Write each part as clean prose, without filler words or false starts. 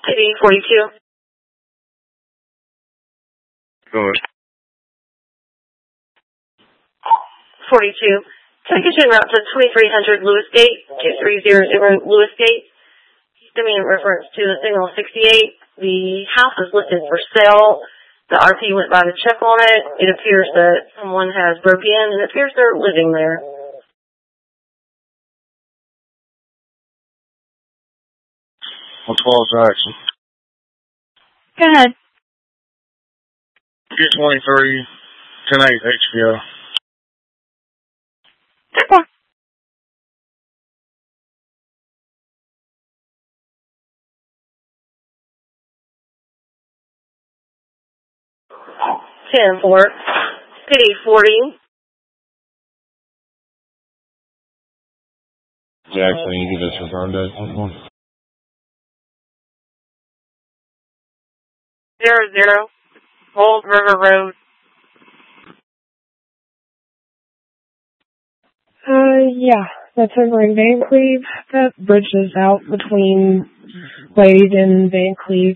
City 42. Go ahead. 42. Take a route to 2300 Lewis Gate, 2300 Lewis Gate. Give me in reference to the signal 68. The house is listed for sale. The RP went by to check on it. It appears that someone has broke in, and it appears they're living there. What's false action? Go ahead. 223, 10-8 HBO. Take one. Ten four. City 40. Jackson, you give us return date. 00 Old River Road. Yeah, that's over in Van Cleve. That bridge is out between Wade and Van Cleve.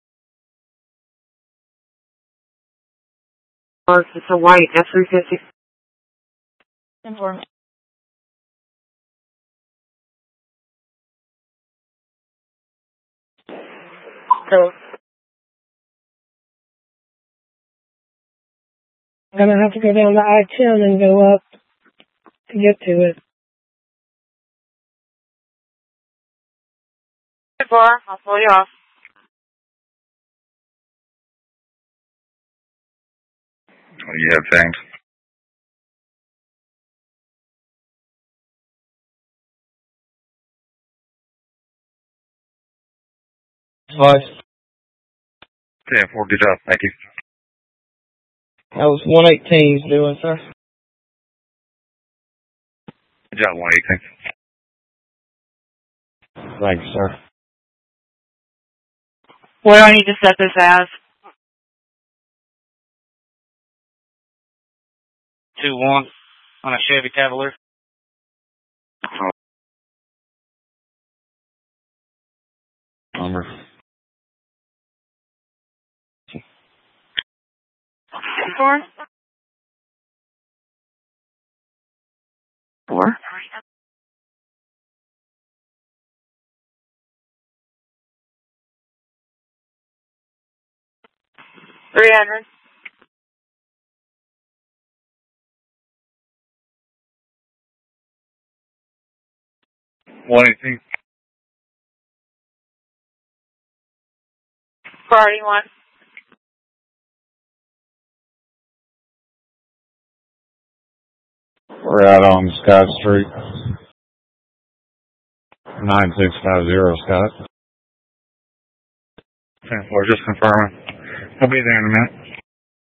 It's a white F-350. Inform. So, I'm gonna have to go down to I-10 and go up to get to it. I'll pull you off. You have things. Advice. 10-4, good job. Thank you. That was 118's doing, sir. Good job, 118. Thank you, sir. What do I need to set this as? 2-1 on a Chevy Cavalier. Number. Four. 300. $118. Priority 1. We're out on Scott Street. 9650 Scott. 10-4, just confirming. I'll be there in a minute.